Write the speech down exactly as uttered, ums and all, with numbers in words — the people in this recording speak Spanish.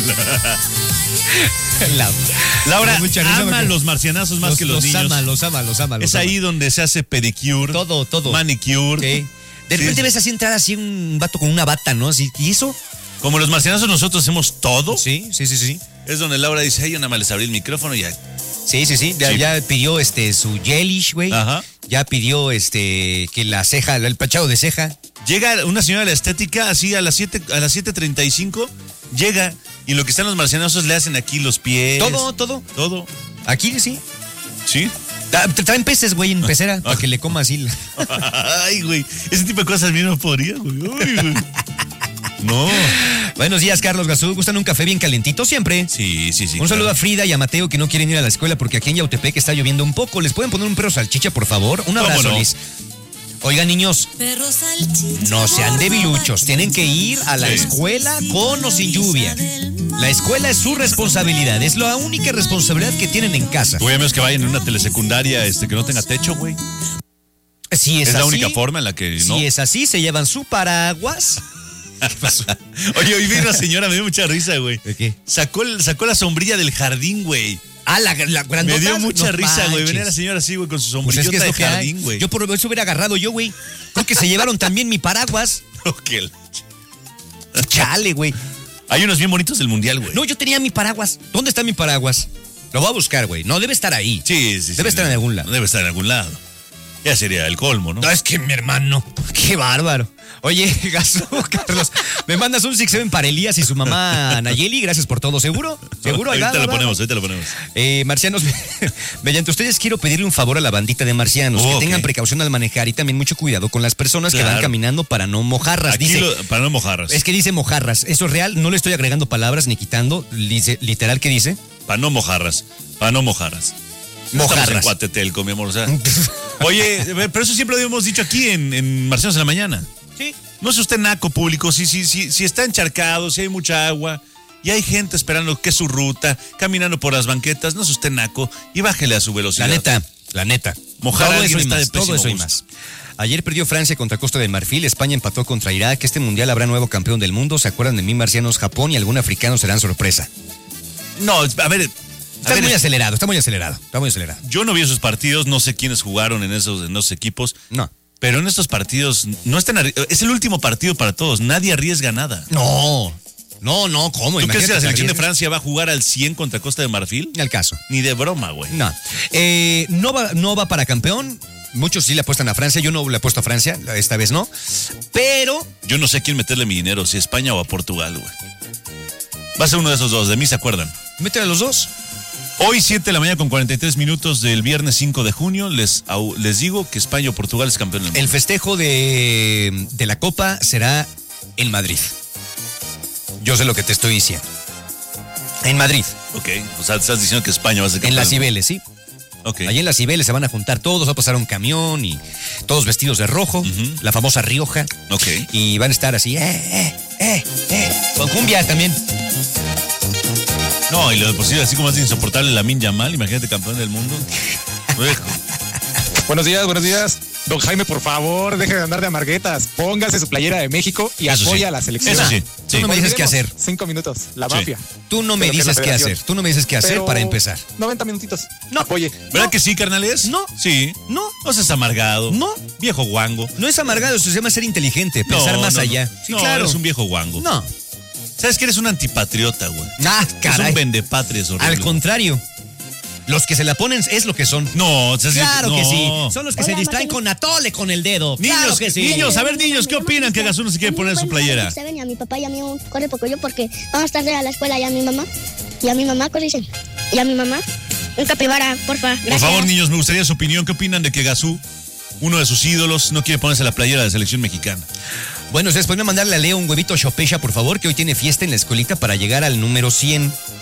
La, Laura ama a los marcianazos más los, que los, los niños. ama, los ama, los ama. Los es ama. ahí donde se hace pedicure. Todo, todo. Manicure. Sí. De repente Sí. ves así entrar así un vato con una bata, ¿no? Así, ¿y eso? Como los marcianazos nosotros hacemos todo. Sí, sí, sí, sí. Es donde Laura dice, ay, yo nada más les abrí el micrófono y ya. Sí, sí, sí. Ya, Sí. ya pidió este su gelish, güey. Ajá. Ya pidió este que la ceja, el pachado de ceja. Llega una señora de la estética así a las siete, a las siete treinta y cinco, llega y lo que están los marcianazos le hacen aquí los pies. Todo, todo. Todo. Aquí sí. ¿Sí? Tra- Traen peces, güey, en pecera, para que le coma así. Ay, güey. Ese tipo de cosas a mí no podría, güey. Ay, güey. No. Buenos días, Carlos Gazú. ¿Gustan un café bien calentito? Siempre. Sí, sí, sí. Un saludo claro. a Frida y a Mateo que no quieren ir a la escuela porque aquí en Yautepec está lloviendo un poco. ¿Les pueden poner un perro salchicha, por favor? Un abrazo, ¿Cómo no? Liz. Oigan, niños, no sean debiluchos. Tienen que ir a la Sí. escuela con o sin lluvia. La escuela es su responsabilidad. Es la única responsabilidad que tienen en casa. Güey, a menos que vayan en una telesecundaria este, que no tenga techo, güey. Si es, Es así, la única forma en la que no. Si es así, se llevan su paraguas. ¿Qué pasó? Oye, hoy vi una señora, me dio mucha risa, güey. ¿De qué? Sacó, el- sacó la sombrilla del jardín, güey. Ah, la, la grandota. Me dio mucha No risa, güey. manches. Venía la señora así, güey, con su Pues sombrillota es que es de lo que hay. jardín, güey. Yo por eso hubiera agarrado yo, güey. Creo que se llevaron también mi paraguas. Ok. Chale, güey. Hay unos bien bonitos del mundial, güey. No, yo tenía mi paraguas. ¿Dónde está mi paraguas? Lo voy a buscar, güey. No, debe estar ahí. Sí, sí, sí. Debe estar en algún lado. Debe estar en algún lado. Ya sería el colmo, ¿no? No, es que mi hermano. Qué bárbaro. Oye, Gazú, Carlos, me mandas un six seven para Elías y su mamá Nayeli. Gracias por todo. ¿Seguro? ¿Seguro? Ahí va, Ahorita va, lo va. ponemos, ahorita lo ponemos. Eh, marcianos, mediante ustedes quiero pedirle un favor a la bandita de marcianos, Oh, que ok. tengan precaución al manejar y también mucho cuidado con las personas que van Claro. caminando para no mojarras. Aquí Dice, lo- para no mojarras. es que dice mojarras. Eso es real, no le estoy agregando palabras ni quitando. Dice, literal, ¿qué dice? Para no mojarras. Para no mojarras. No estamos Mojarras. en Cuatetelco, mi amor. O sea. Oye, pero eso siempre lo hemos dicho aquí en, en Marcianos en la Mañana. Sí. No sea usted naco público. Si, si, si, si está encharcado, si hay mucha agua y hay gente esperando que es su ruta, caminando por las banquetas, no sea usted naco y bájele a su velocidad. La neta, la neta. Mojar a todo alguien eso y está más, de pésimo todo eso y gusto. más. Ayer perdió Francia contra Costa de Marfil, España empató contra Irak. Este mundial habrá nuevo campeón del mundo. ¿Se acuerdan de mí, marcianos? Japón y algún africano serán sorpresa. No, a ver. Está a ver, muy acelerado, está muy acelerado, está muy acelerado. yo no vi esos partidos, no sé quiénes jugaron en esos, en esos equipos. No. Pero en estos partidos no están arri- es el último partido para todos, nadie arriesga nada. No, no, no, ¿cómo? ¿Tú crees que la Imagínate selección de arriesgas. Francia va a jugar al cien contra Costa de Marfil? Ni al caso. Ni de broma, güey. No. Eh, no, va, no va para campeón. Muchos sí le apuestan a Francia. Yo no le apuesto a Francia. Esta vez no. Pero. Yo no sé a quién meterle mi dinero, si a España o a Portugal, güey. Va a ser uno de esos dos, de mí se acuerdan. Métele a los dos. Hoy, siete de la mañana con cuarenta y tres minutos del viernes cinco de junio, les, au- les digo que España o Portugal es campeón del mundo. El festejo de, de la Copa será en Madrid. Yo sé lo que te estoy diciendo. En Madrid. Ok, o sea, estás diciendo que España va a ser campeón. En las del mundo. Cibeles, sí. Ok. Allí en las Cibeles se van a juntar todos, va a pasar un camión y todos vestidos de rojo, Ujú. la famosa Rioja. Ok. Y van a estar así, eh, eh, eh, eh. Con cumbia también. No, y lo de por sí, así como es insoportable Lamine Yamal, imagínate campeón del mundo. Hijo. Buenos días, buenos días. Don Jaime, por favor, deje de andar de amarguetas. Póngase su playera de México y Eso apoya sí. a la selección. Eso sí. Tú sí. no me dices qué hacer. Cinco minutos, la Sí. mafia. Tú no me Pero que es la dices qué federación. hacer. Tú no me dices qué hacer Pero para empezar. noventa minutitos. No. Apoye. ¿Verdad No. que sí, carnales? No. Sí. No. No seas amargado. No. Viejo guango. No es amargado, eso se llama ser inteligente, pensar No, más no, no. allá. Sí, no, claro. eres un viejo guango. No. ¿Sabes que eres un antipatriota, güey? Ah, Es caray. un vendepatrias horrible. Al contrario. Los que se la ponen es lo que son. No, o sea, sí, Claro que no. sí. Son los que se Hola, distraen Martín. con atole con el dedo. Niños, claro que sí. niños, a ver, niños, ¿qué opinan que Gazú no se quiere poner su playera? Y a mi papá y a mí un corre poco yo porque vamos tarde a la escuela y a mi mamá. Y a mi mamá, ¿qué dicen? Y a mi mamá, un capibara, porfa. Gracias. Por favor, niños, me gustaría su opinión. ¿Qué opinan de que Gazú, uno de sus ídolos, no quiere ponerse la playera de la selección mexicana? Bueno, ustedes pueden mandarle a Leo un huevito chopecha, por favor, que hoy tiene fiesta en la escuelita para llegar al número cien.